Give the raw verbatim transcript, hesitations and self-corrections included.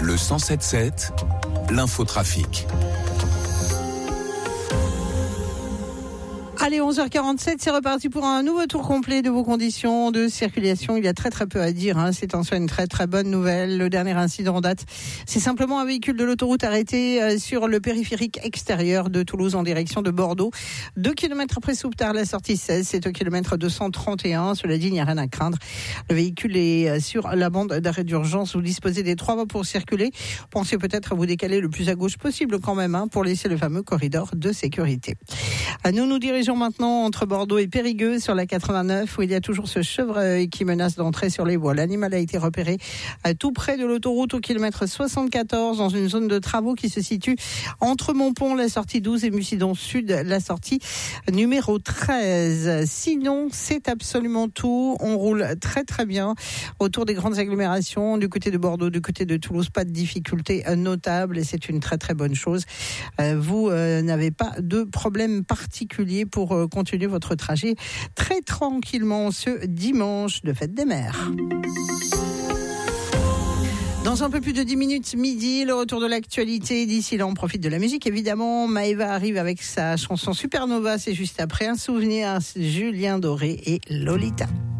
Le cent sept sept, l'infotrafic. Allez, onze heures quarante-sept, c'est reparti pour un nouveau tour complet de vos conditions de circulation. Il y a très très peu à dire, hein. C'est en soi une très très bonne nouvelle. Le dernier incident en date, c'est simplement un véhicule de l'autoroute arrêté sur le périphérique extérieur de Toulouse en direction de Bordeaux. Deux kilomètres après Souptard, la sortie seize, c'est au kilomètre deux cent trente et un. Cela dit, il n'y a rien à craindre. Le véhicule est sur la bande d'arrêt d'urgence. Vous disposez des trois voies pour circuler. Pensez peut-être à vous décaler le plus à gauche possible quand même, hein, pour laisser le fameux corridor de sécurité. Nous nous dirigeons maintenant entre Bordeaux et Périgueux sur la quatre-vingt-neuf où il y a toujours ce chevreuil qui menace d'entrer sur les voies. L'animal a été repéré à tout près de l'autoroute au kilomètre soixante-quatorze dans une zone de travaux qui se situe entre Montpont, la sortie douze et Mucidon Sud, la sortie numéro treize. Sinon, c'est absolument tout. On roule très très bien autour des grandes agglomérations du côté de Bordeaux, du côté de Toulouse. Pas de difficultés notables et c'est une très très bonne chose. Vous euh, n'avez pas de problème particulier pour euh, continuer votre trajet très tranquillement ce dimanche de fête des mères. Dans un peu plus de dix minutes, midi, le retour de l'actualité. D'ici là, on profite de la musique, évidemment. Maëva arrive avec sa chanson Supernova. C'est juste après un souvenir, Julien Doré et Lolita.